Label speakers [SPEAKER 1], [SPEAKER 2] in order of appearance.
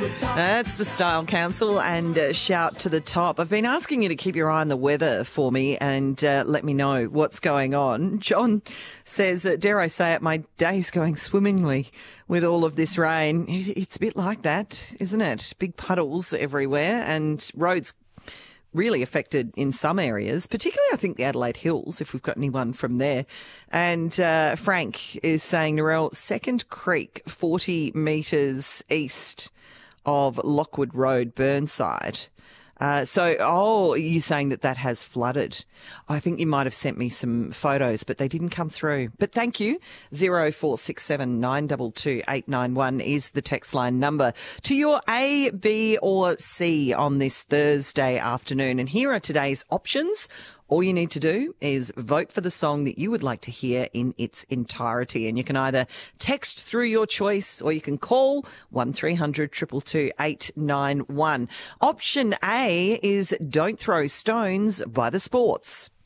[SPEAKER 1] That's the Style Council and Shout to the Top. I've been asking you to keep your eye on the weather for me and let me know what's going on. John says, dare I say it, my day's going swimmingly with all of this rain. It's a bit like that, isn't it? Big puddles everywhere and roads really affected in some areas, particularly I think the Adelaide Hills, if we've got anyone from there. And Frank is saying, Narelle, Second Creek, 40 metres east of Lockwood Road, Burnside. You're saying that has flooded. I think you might have sent me some photos, but they didn't come through. But thank you. 0467 922 891 is the text line number to your A, B or C on this Thursday afternoon. And here are today's options. All you need to do is vote for the song that you would like to hear in its entirety. And you can either text through your choice or you can call 1300 222 891. Option A is Don't Throw Stones by The Sports.